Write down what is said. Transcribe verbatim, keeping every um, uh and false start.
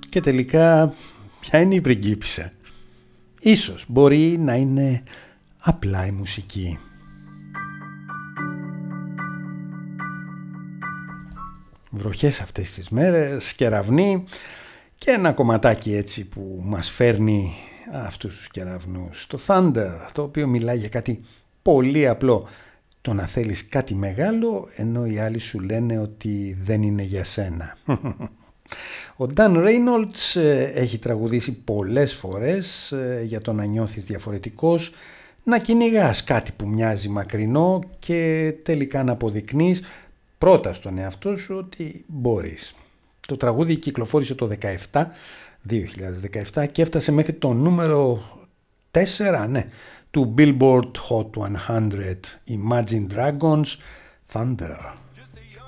Και τελικά ποια είναι η πριγκίπισσα? Ίσως μπορεί να είναι απλά η μουσική. Βροχές αυτές τις μέρες, κεραυνοί και ένα κομματάκι έτσι που μας φέρνει αυτούς τους κεραυνούς. Το Thunder, το οποίο μιλάει για κάτι πολύ απλό. Το να θέλεις κάτι μεγάλο ενώ οι άλλοι σου λένε ότι δεν είναι για σένα. Ο Dan Reynolds έχει τραγουδήσει πολλές φορές για το να νιώθεις διαφορετικός, να κυνηγάς κάτι που μοιάζει μακρινό και τελικά να αποδεικνύεις πρώτα στον εαυτό σου ότι μπορείς. Το τραγούδι κυκλοφόρησε το δύο χιλιάδες δεκαεπτά και έφτασε μέχρι το νούμερο τέσσερα, ναι, του Billboard Hot εκατό. Imagine Dragons, Thunder.